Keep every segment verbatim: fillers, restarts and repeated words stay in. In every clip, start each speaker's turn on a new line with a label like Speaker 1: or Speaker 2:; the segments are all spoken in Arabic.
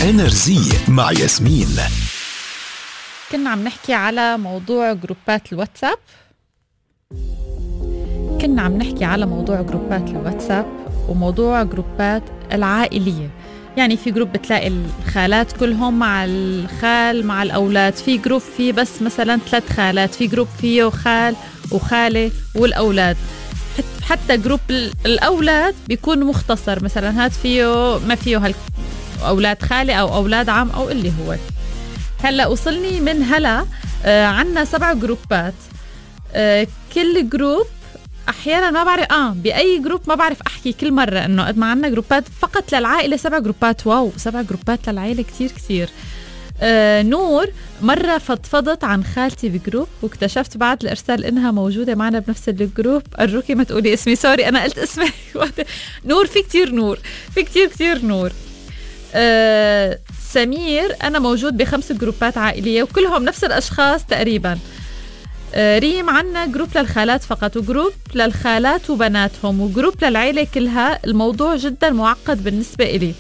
Speaker 1: انرجي مع ياسمين.
Speaker 2: كنا عم نحكي على موضوع جروبات الواتساب كنا عم نحكي على موضوع جروبات الواتساب وموضوع جروبات العائلية. يعني في جروب بتلاقي الخالات كلهم مع الخال مع الأولاد، في جروب فيه بس مثلا ثلاث خالات، في جروب فيه خال وخالة والأولاد، حتى جروب الأولاد بيكون مختصر، مثلا هاد فيه ما فيه أولاد خالة أو أولاد عم أو اللي هو. هلأ وصلني من هلا آه عنا سبع جروبات. آه كل جروب أحيانا ما بعرف آه بأي جروب ما بعرف أحكي كل مرة إنه قد ما عنا جروبات فقط للعائلة سبع جروبات. واو، سبع جروبات للعائلة كتير كتير. آه نور مرة فضفضت عن خالتي بجروب واكتشفت بعد الإرسال إنها موجودة معنا بنفس الجروب. أرجوكي ما تقولي اسمي، سوري أنا قلت اسمي. نور، في كتير نور، في كتير كتير نور. آه سمير أنا موجود بخمس جروبات عائلية وكلهم نفس الأشخاص تقريبا. آه ريم عنا جروب للخالات فقط وجروب للخالات وبناتهم وجروب للعائلة كلها. الموضوع جدا معقد بالنسبة إلي.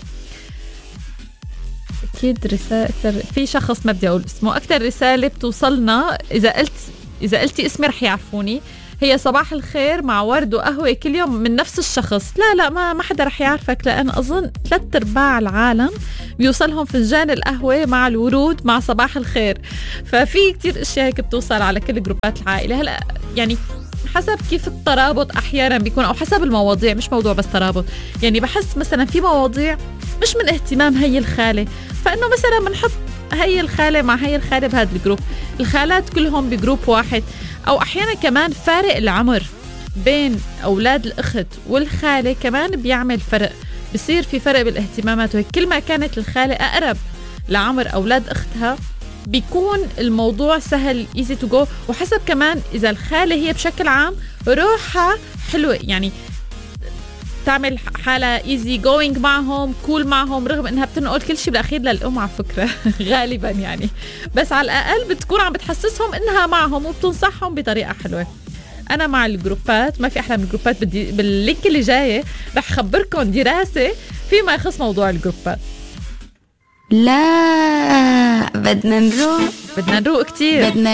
Speaker 2: أكيد رسالة في شخص ما بدي أقول اسمه. أكتر رسالة بتوصلنا إذا قلت إذا قلتي اسمي رح يعرفوني، هي صباح الخير مع ورد وقهوة كل يوم من نفس الشخص. لا لا ما ما حدا رح يعرفك، لأن أظن ثلاث أرباع العالم بيوصلهم فنجان القهوة مع الورود مع صباح الخير. ففي كتير أشياء هيك بتوصل على كل جروبات العائلة. هلأ يعني حسب كيف الترابط أحيانا بيكون، أو حسب المواضيع، مش موضوع بس ترابط. يعني بحس مثلا في مواضيع مش من اهتمام هي الخالة، فإنه مثلا بنحط هي الخالة مع هي الخالة بهذا الجروب، الخالات كلهم بجروب واحد. أو أحيانا كمان فارق العمر بين أولاد الأخت والخالة كمان بيعمل فرق، بصير في فرق بالاهتمامات. وكل ما كانت الخالة أقرب لعمر أولاد أختها بيكون الموضوع سهل easy to go. وحسب كمان إذا الخالة هي بشكل عام روحها حلوة، يعني تعمل حالة easy going معهم، cool معهم، رغم انها بتنقل كل شيء بالاخير للام على فكرة غالبا يعني، بس على الاقل بتكون عم بتحسسهم انها معهم وبتنصحهم بطريقة حلوة. انا مع الجروبات، ما في احلى من الجروبات. بدي باللينك اللي جاي رح خبركم دراسة فيما يخص موضوع الجروبات.
Speaker 3: لا بدنا نروق،
Speaker 2: بدنا نروق كتير،
Speaker 3: بدنا